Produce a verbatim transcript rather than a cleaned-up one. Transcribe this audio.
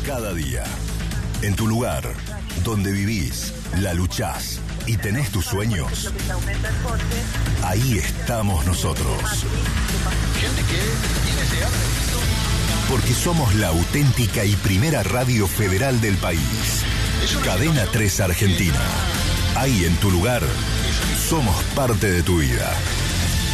cada día. En tu lugar, donde vivís, la luchás y tenés tus sueños, ahí estamos nosotros. Gente que tiene ese hambre. Porque somos la auténtica y primera radio federal del país. Cadena tres Argentina. Ahí en tu lugar, somos parte de tu vida.